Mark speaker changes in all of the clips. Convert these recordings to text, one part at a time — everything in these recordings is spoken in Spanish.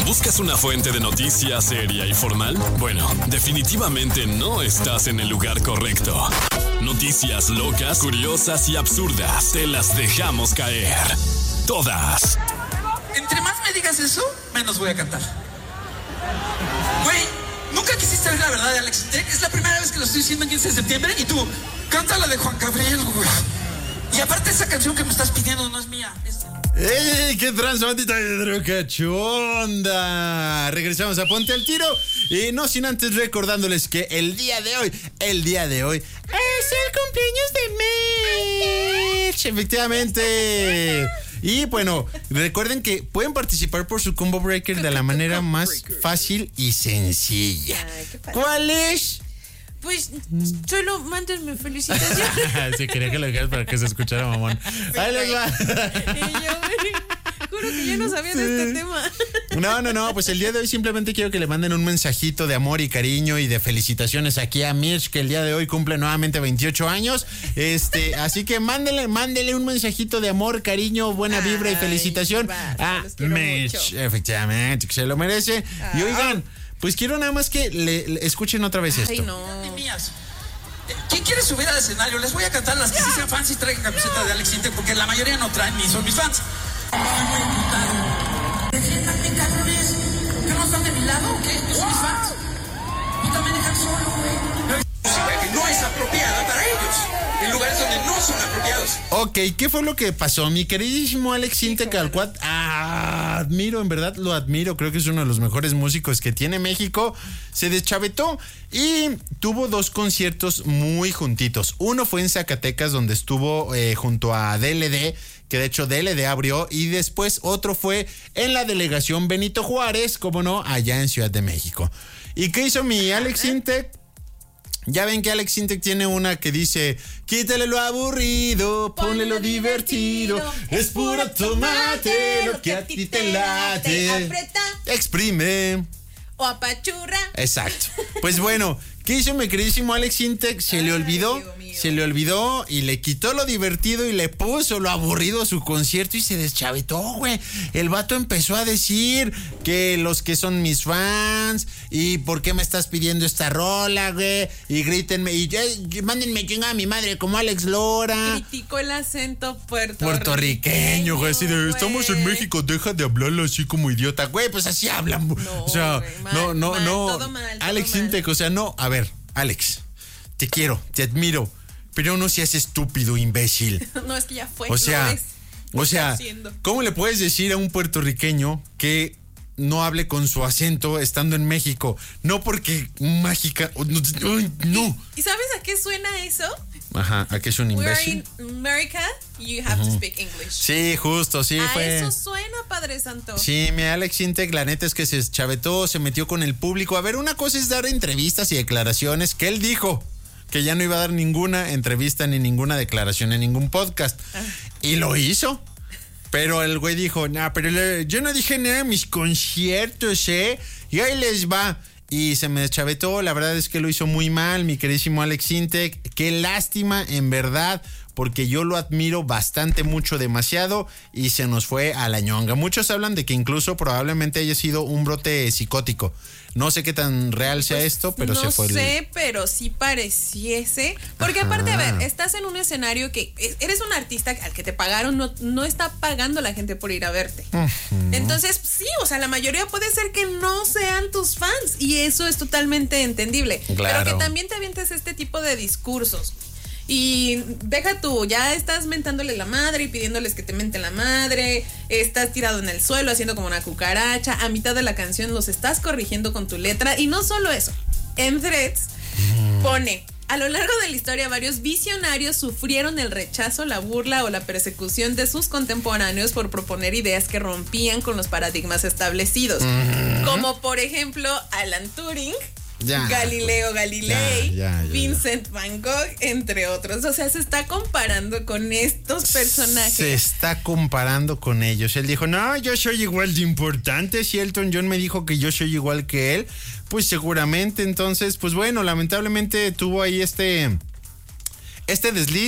Speaker 1: ¿Buscas una fuente de noticias seria y formal? Bueno, definitivamente no estás en el lugar correcto. Noticias locas, curiosas y absurdas, te las dejamos caer. Todas.
Speaker 2: Entre más me digas eso, menos voy a cantar. Güey, nunca quisiste ver la verdad de Alex Intec. Es la primera vez que lo estoy diciendo en 15 de septiembre y tú, canta la de Juan Gabriel, güey. Y aparte esa canción que me estás pidiendo no es mía, es...
Speaker 3: ¡Ey! ¡Qué transbandita hidrocachonda! Regresamos a Ponte al Tiro. Y no sin antes recordándoles que el día de hoy es el cumpleaños de Mitch. Efectivamente. Y bueno, recuerden que pueden participar por su combo breaker de la manera más fácil y sencilla. ¿Cuál es?
Speaker 4: Pues solo mándenme felicitaciones.
Speaker 3: Sí, quería que lo dijeras para que se escuchara, mamón. Ahí les va.
Speaker 4: Y yo, juro que yo no sabía de este tema.
Speaker 3: No, pues el día de hoy simplemente quiero que le manden un mensajito de amor y cariño y de felicitaciones aquí a Mitch, que el día de hoy cumple nuevamente 28 años. Así que mándele un mensajito de amor, cariño, buena vibra y felicitación a Mitch. Mucho. Efectivamente, que se lo merece. Y oigan, pues quiero nada más que le escuchen otra vez esto.
Speaker 4: Ay, no.
Speaker 2: ¿Quién quiere subir al escenario? Les voy a cantar las que sí sean fans y traigan camiseta de Alex Intec, porque la mayoría no traen ni son mis fans. Defiéndanme, cabrones. ¿Que no están de mi lado o qué? ¿Que son mis fans? Puta, me dejan solo, güey. Música que no es apropiada para ellos, en lugares donde no son apropiados.
Speaker 3: Ok, ¿qué fue lo que pasó? Mi queridísimo Alex Intec, al cual admiro, en verdad lo admiro, creo que es uno de los mejores músicos que tiene México, se deschavetó y tuvo 2 conciertos muy juntitos. Uno fue en Zacatecas, donde estuvo junto a DLD, que de hecho DLD abrió, y después otro fue en la delegación Benito Juárez, como no, allá en Ciudad de México. ¿Y qué hizo mi Alex Intec? Ya ven que Alex Intec tiene una que dice: quítale lo aburrido, ponle lo divertido, es puro tomate lo que a ti te late,
Speaker 4: aprieta,
Speaker 3: exprime
Speaker 4: o apachurra.
Speaker 3: Exacto. Pues bueno, ¿qué hizo mi queridísimo Alex Intec? Se le olvidó y le quitó lo divertido y le puso lo aburrido a su concierto y se deschavetó, güey. El vato empezó a decir que los que son mis fans y por qué me estás pidiendo esta rola, güey, y grítenme y mándenme chingada a mi madre como Alex Lora.
Speaker 4: Criticó el acento
Speaker 3: puertorriqueño, güey, así de estamos en México, deja de hablarlo así como idiota, güey, pues así hablan.
Speaker 4: No,
Speaker 3: o sea,
Speaker 4: güey,
Speaker 3: no.
Speaker 4: Todo mal,
Speaker 3: Alex Intec, o sea, no, a ver, Alex, te quiero, te admiro, pero no seas estúpido, imbécil.
Speaker 4: No, es que ya fue.
Speaker 3: O sea, ¿cómo le puedes decir a un puertorriqueño que no hable con su acento estando en México? No porque mágica, no.
Speaker 4: ¿Y sabes a qué suena eso?
Speaker 3: Ajá, ¿a qué es un imbécil?
Speaker 4: We're in America, you have to speak English.
Speaker 3: Sí, justo, sí.
Speaker 4: Eso suena, Padre Santo.
Speaker 3: Sí, mi Alex Intec, la neta es que se chavetó, se metió con el público. A ver, una cosa es dar entrevistas y declaraciones, que él dijo que ya no iba a dar ninguna entrevista ni ninguna declaración en ningún podcast. Y lo hizo. Pero el güey dijo, pero yo no dije nada en mis conciertos, y ahí les va. Y se me deschavetó, la verdad es que lo hizo muy mal, mi queridísimo Alex Intec. Qué lástima, en verdad, porque yo lo admiro bastante, mucho, demasiado, y se nos fue a la ñonga. Muchos hablan de que incluso probablemente haya sido un brote psicótico. No sé qué tan real sea esto, pero se fue.
Speaker 4: No sé, pero sí pareciese. Porque aparte, a ver, estás en un escenario que eres un artista al que te pagaron, no está pagando la gente por ir a verte. Entonces, sí, o sea, la mayoría puede ser que no sean tus fans y eso es totalmente entendible.
Speaker 3: Claro.
Speaker 4: Pero que también te avientes este tipo de discursos. Y deja tú, ya estás mentándole la madre y pidiéndoles que te menten la madre, estás tirado en el suelo haciendo como una cucaracha, a mitad de la canción los estás corrigiendo con tu letra, y no solo eso, en Threads pone: a lo largo de la historia varios visionarios sufrieron el rechazo, la burla o la persecución de sus contemporáneos por proponer ideas que rompían con los paradigmas establecidos, como por ejemplo Alan Turing, Galileo Galilei, Vincent Van Gogh, entre otros. O sea, se está comparando con estos personajes.
Speaker 3: Se está comparando con ellos. Él dijo, no, yo soy igual de importante. Si Elton John me dijo que yo soy igual que él, pues seguramente. Entonces, pues bueno, lamentablemente tuvo ahí este desliz.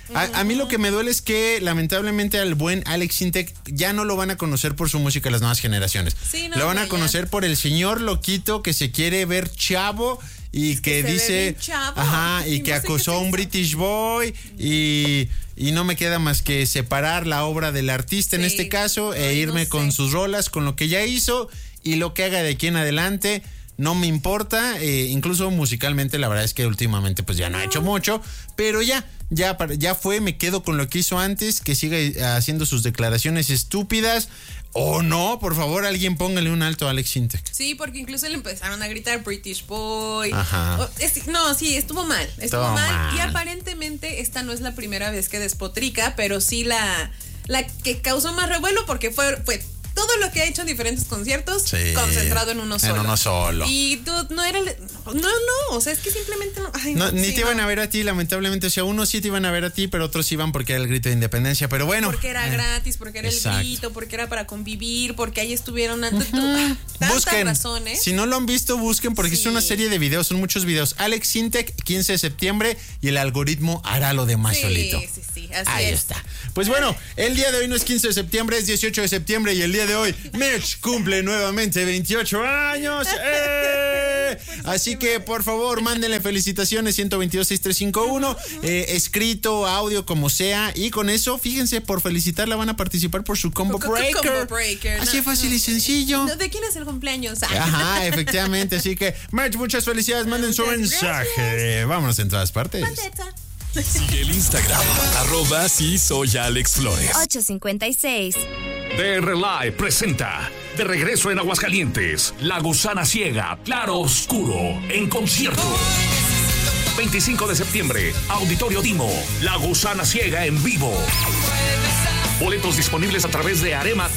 Speaker 3: A mí lo que me duele es que lamentablemente al buen Alex Sintek ya no lo van a conocer por su música las nuevas generaciones.
Speaker 4: Sí, no,
Speaker 3: lo van a
Speaker 4: ya.
Speaker 3: conocer por el señor loquito que se quiere ver chavo y que
Speaker 4: se ve
Speaker 3: dice,
Speaker 4: bien chavo.
Speaker 3: ajá, y
Speaker 4: Y
Speaker 3: que
Speaker 4: no sé
Speaker 3: acosó
Speaker 4: qué
Speaker 3: a un
Speaker 4: pensó.
Speaker 3: British boy y no me queda más que separar la obra del artista en
Speaker 4: Sí.
Speaker 3: este caso e
Speaker 4: Ay,
Speaker 3: irme
Speaker 4: no
Speaker 3: con
Speaker 4: sé.
Speaker 3: sus rolas, con lo que ya hizo y lo que haga de aquí en adelante. No me importa, incluso musicalmente la verdad es que últimamente pues ya no ha hecho mucho, pero ya fue, me quedo con lo que hizo antes, que siga haciendo sus declaraciones estúpidas. O no, por favor, alguien póngale un alto a Alex Sintek.
Speaker 4: Sí, porque incluso le empezaron a gritar British Boy.
Speaker 3: Ajá.
Speaker 4: No, sí, estuvo mal.
Speaker 3: Estuvo mal.
Speaker 4: Y aparentemente esta no es la primera vez que despotrica, pero sí la que causó más revuelo porque fue todo lo que ha hecho en diferentes conciertos
Speaker 3: Sí,
Speaker 4: concentrado en uno solo.
Speaker 3: En uno solo.
Speaker 4: Y tú no era... No, o sea, es que simplemente no... Ay,
Speaker 3: No, ni
Speaker 4: sí,
Speaker 3: te iban a ver a ti, lamentablemente. O sea, unos sí te iban a ver a ti, pero otros iban porque era el grito de independencia. Pero bueno.
Speaker 4: Porque era gratis, porque era
Speaker 3: exacto.
Speaker 4: el grito, porque era para convivir, porque ahí estuvieron tantas
Speaker 3: Busquen.
Speaker 4: razones.
Speaker 3: Si no lo han visto, busquen porque
Speaker 4: Sí.
Speaker 3: es una serie de videos, son muchos videos. Alex Sintek, 15 de septiembre, y el algoritmo hará lo demás solito.
Speaker 4: Sí, así
Speaker 3: Ahí
Speaker 4: es.
Speaker 3: está. Pues bueno, el día de hoy no es 15 de septiembre, es 18 de septiembre y el día de hoy Mitch cumple nuevamente 28 años. Así que por favor, mándenle felicitaciones 122-6351, escrito, audio, como sea. Y con eso, fíjense, por felicitarla van a participar por su Combo Breaker.
Speaker 4: Combo Breaker.
Speaker 3: Así
Speaker 4: No,
Speaker 3: fácil y sencillo.
Speaker 4: ¿De quién es el cumpleaños?
Speaker 3: Ajá, efectivamente. Así que, Mitch, muchas felicidades. Manden su
Speaker 4: Muchas
Speaker 3: mensaje.
Speaker 4: gracias.
Speaker 3: Vámonos en todas partes.
Speaker 4: Bandeta.
Speaker 1: Sigue el Instagram, @sí soy Alex Flores.
Speaker 5: 856.
Speaker 6: DR Live presenta de regreso en Aguascalientes, La Gusana Ciega, Claro Oscuro, en concierto. 25 de septiembre, Auditorio Dimo, La Gusana Ciega en vivo. Boletos disponibles a través de Arema